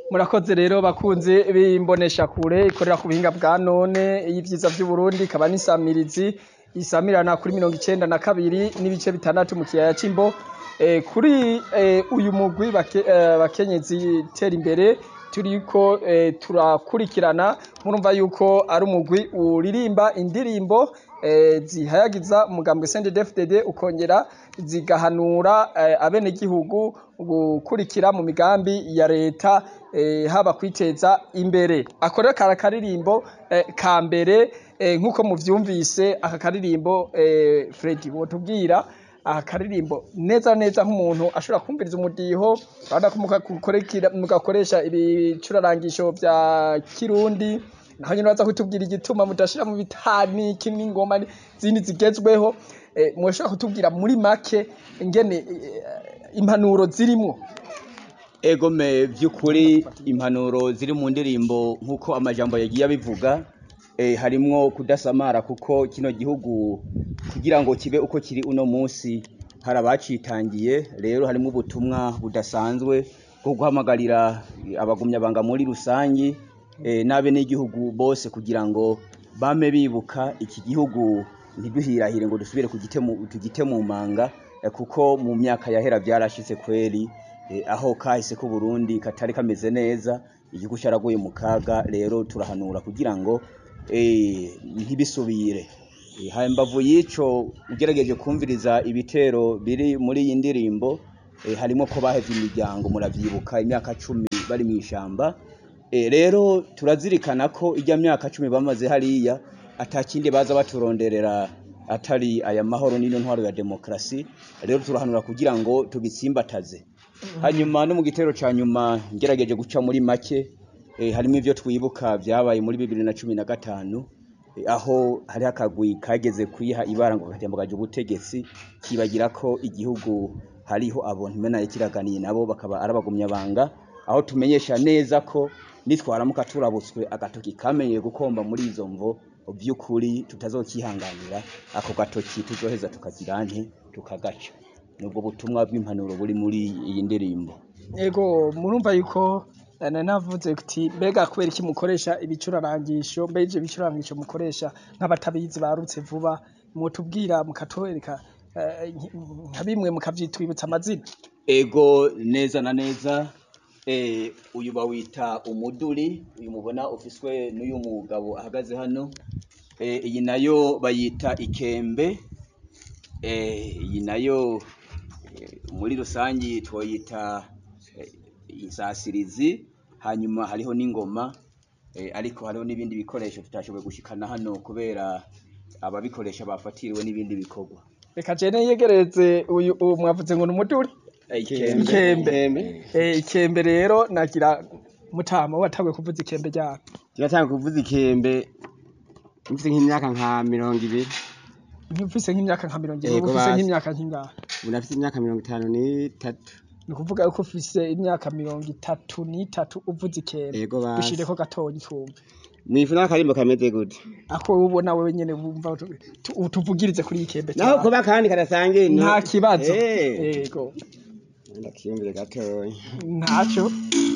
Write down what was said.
Murakoze rero bakunzi b'imbonesha kure ikorera ku buhinga bwa none y'ivyiza vy'Uburundi ikaba n'isamirizi isamirana kuri 92 n'ibice bitandatu mu kiyaya c'Imbo. Kuri uyu mugwi bakenyezi tera imbere turiko turakurikirana murumva yuko ari umugwi uririmba indirimbo zihayagiza umugambwe CNDD-FDD ukongera zigahanura abenegihugu gukurikira mu migambi ya leta haba kwiteza imbere. Akorera karirimbo ka mbere nkuko muvyumvise aka karirimbo Freddy wotubwira akaririmbo neza neza nk'umuntu ashobora kumviriza umudiho banda mugakoresha ibicurarangisho vya Kirundi naho nyine baza kutubwira igituma mudashira mu bitani kinini ngoma zindi zigezweho mushobora kutubwira muri make ingene impanuro zirimwo. Egome vy'ukuri impanuro ziri mu ndirimbo nkuko amajambo yagiye abivuga harimwo kudasamara kuko kino gihugu kugira ngo kibe uko kiri uno munsi harabacitangiye rero harimwo ubutumwa budasanzwe bwo guhamagarira abagumya banga muri rusangi nabe n'igihugu bose kugira ngo bame bibuka iki gihugu ntiduhirahire ngo dusubire tugite mu manga kuko mu myaka yahera byarashitse kweri aho kahise ko Burundi katari kameze neza igihugu cyaraguye mu kaga rero turahanura kugira ngo ntibisubire hambavu yico ugerageje kumviriza ibitero biri muri iyi ndirimbo harimo ko baheze imiryango muravyibuka imyaka 10 bari mu ishamba rero turazirikana ko ijya myaka 10 bamaze hariya atakindi baza baturonderera atari aya mahoro n'ino ntwaro ya demokrasi rero turahanura kugira ngo tubitsimbataze hanyuma no mu gitero ca nyuma ngerageje guca muri make harimo ivyo twibuka vyabaye muri 2015 aho hari akagwi kageze kwiha ibara ngo katembogaje ubutegetsi kibagira ko igihugu hariho abo ntimena yakiraganiye nabo bakaba arabagumya banga aho tumenyesha neza ko nitwaramuka turabutswe agatoki kamenye gukomba muri izo mvo vy'ukuri tutazokihanganira ako gatoki tuzoheza tukazirante tukagaca nubwo butumwa bw'impanuro buri muri iyi ndirimbo. Ego murumva yuko navuze kuti mbega kubera iki mukoresha ibicurarangisho mbeje ibicurarangisho mukoresha nk'abatabizi barutse vuba mutubwira mukatwereka nka bimwe mukavyitwibutsa amazina. Ego neza na neza uyu bawita umuduri uyu mubona ufiswe n'uyu mugabo ahagaze hano iyi nayo bayita ikembe iyi nayo muri rusangi twoyita insasirizi hanyuma hariho n'ingoma ariko hariho n'ibindi bikoresho tutashoboye gushikana hano kubera ababikoresha bafatiriwe n'ibindi bikorwa. Reka jene yegereze uyu mwavuze ngo n'umuduri ikembe rero nagira mutama watangwe kuvuza ikembe ryako. Kiratanga kuvuza ikembe mfise nk'imyaka nka 20. Mfise nk'imyaka nka 20 mfise nk'imyaka nk'ingahe? Unafise imyaka 53. Ni kuvuga yuko ufise imyaka 33 uvuza ikembe. Dushireko gatonyi twumve. Mwifuna akarimbo kameze gute? Ako ubona wewe nyene wumva utuvugirize kuri ikembe. Naho kuba kandi karasange nta kibazo. Yego. Ndakiyumvire gatoyi. Ntaco.